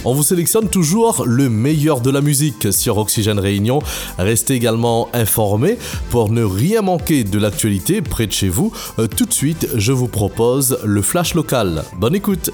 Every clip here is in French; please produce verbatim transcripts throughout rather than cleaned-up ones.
On vous sélectionne toujours le meilleur de la musique sur Oxygène Réunion. Restez également informés pour ne rien manquer de l'actualité près de chez vous. Euh, tout de suite, je vous propose le flash local. Bonne écoute.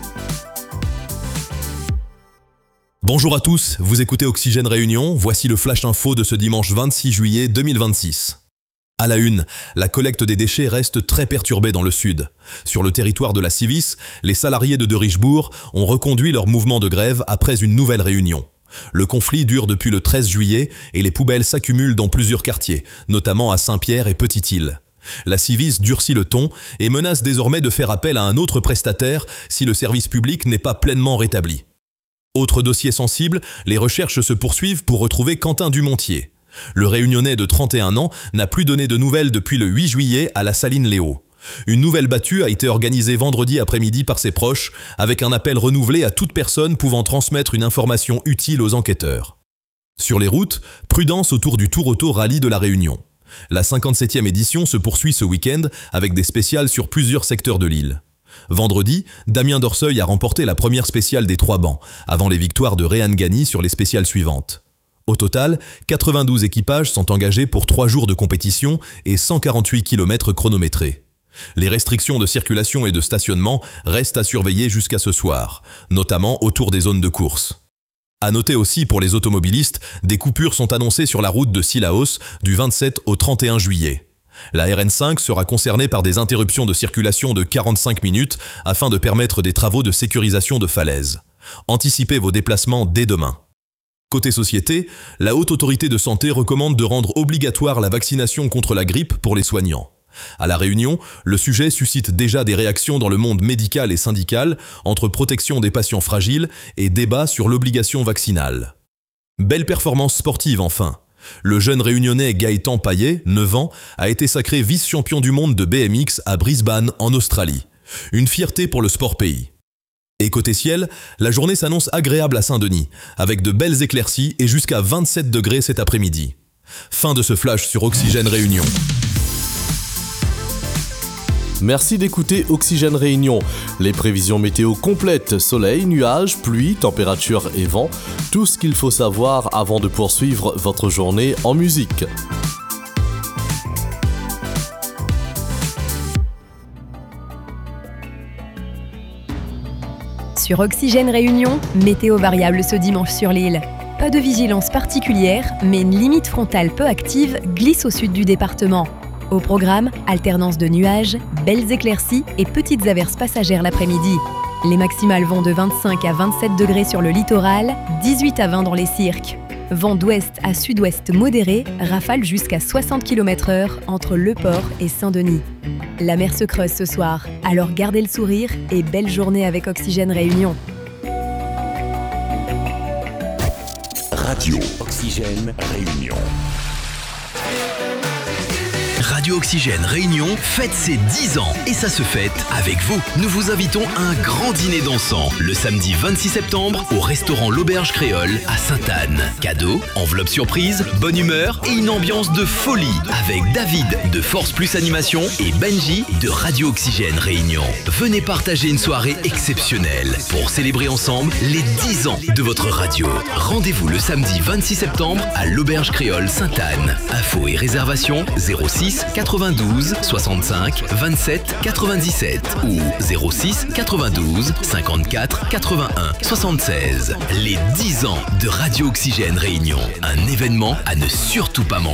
Bonjour à tous, vous écoutez Oxygène Réunion. Voici le flash info de ce dimanche vingt-six juillet deux mille vingt-six. À la une, la collecte des déchets reste très perturbée dans le sud. Sur le territoire de la Civis, les salariés de De Richebourg ont reconduit leur mouvement de grève après une nouvelle réunion. Le conflit dure depuis le treize juillet et les poubelles s'accumulent dans plusieurs quartiers, notamment à Saint-Pierre et Petite-Île. La Civis durcit le ton et menace désormais de faire appel à un autre prestataire si le service public n'est pas pleinement rétabli. Autre dossier sensible, les recherches se poursuivent pour retrouver Quentin Dumontier. Le Réunionnais de trente et un ans n'a plus donné de nouvelles depuis le huit juillet à la Saline Léo. Une nouvelle battue a été organisée vendredi après-midi par ses proches, avec un appel renouvelé à toute personne pouvant transmettre une information utile aux enquêteurs. Sur les routes, prudence autour du Tour Auto Rallye de la Réunion. La cinquante-septième édition se poursuit ce week-end avec des spéciales sur plusieurs secteurs de l'île. Vendredi, Damien Dorseuil a remporté la première spéciale des trois bancs, avant les victoires de Réan Gani sur les spéciales suivantes. Au total, quatre-vingt-douze équipages sont engagés pour trois jours de compétition et cent quarante-huit kilomètres chronométrés. Les restrictions de circulation et de stationnement restent à surveiller jusqu'à ce soir, notamment autour des zones de course. À noter aussi pour les automobilistes, des coupures sont annoncées sur la route de Sillaos du vingt-sept au trente et un juillet. La R N cinq sera concernée par des interruptions de circulation de quarante-cinq minutes afin de permettre des travaux de sécurisation de falaises. Anticipez vos déplacements dès demain. Côté société, la Haute Autorité de Santé recommande de rendre obligatoire la vaccination contre la grippe pour les soignants. À La Réunion, le sujet suscite déjà des réactions dans le monde médical et syndical entre protection des patients fragiles et débat sur l'obligation vaccinale. Belle performance sportive enfin. Le jeune réunionnais Gaëtan Payet, neuf ans, a été sacré vice-champion du monde de B M X à Brisbane, en Australie. Une fierté pour le sport pays. Et côté ciel, la journée s'annonce agréable à Saint-Denis, avec de belles éclaircies et jusqu'à vingt-sept degrés cet après-midi. Fin de ce flash sur Oxygène Réunion. Merci d'écouter Oxygène Réunion. Les prévisions météo complètes, soleil, nuages, pluie, température et vent. Tout ce qu'il faut savoir avant de poursuivre votre journée en musique. Sur Oxygène Réunion, météo variable ce dimanche sur l'île. Pas de vigilance particulière, mais une limite frontale peu active glisse au sud du département. Au programme, alternance de nuages, belles éclaircies et petites averses passagères l'après-midi. Les maximales vont de vingt-cinq à vingt-sept degrés sur le littoral, dix-huit à vingt dans les cirques. Vent d'ouest à sud-ouest modéré, rafale jusqu'à soixante kilomètres heure entre Le Port et Saint-Denis. La mer se creuse ce soir, alors gardez le sourire et belle journée avec Oxygène Réunion. Radio Oxygène Réunion. Radio Oxygène Réunion fête ses dix ans et ça se fête avec vous. Nous vous invitons à un grand dîner dansant le samedi vingt-six septembre au restaurant L'Auberge Créole à Sainte-Anne. Cadeaux, enveloppe surprise, bonne humeur et une ambiance de folie avec David de Force Plus Animation et Benji de Radio Oxygène Réunion. Venez partager une soirée exceptionnelle pour célébrer ensemble les dix ans de votre radio. Rendez-vous le samedi vingt-six septembre à L'Auberge Créole Sainte-Anne. Infos et réservations zéro six quatre-vingt-douze soixante-cinq vingt-sept quatre-vingt-dix-sept ou zéro six quatre-vingt-douze cinquante-quatre quatre-vingt-un soixante-seize. Les dix ans de Radio Oxygène Réunion, un événement à ne surtout pas manquer.